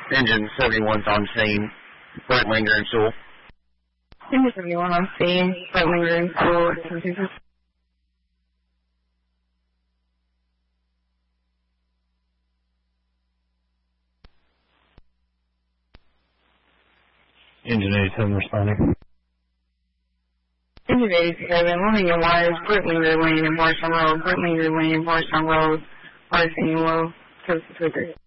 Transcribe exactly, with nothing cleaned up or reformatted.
Engine seventy-one's on scene. Brett Linger and Sewell. Engine seventy-one on scene. Brett Linger and Sewell. Engine eighty-seven responding. Engine eighty-seven, moving your wires, Brett Linger Lane and Morrison Road, Brett Linger Lane, Morrison Road, Morrison Low, Coast to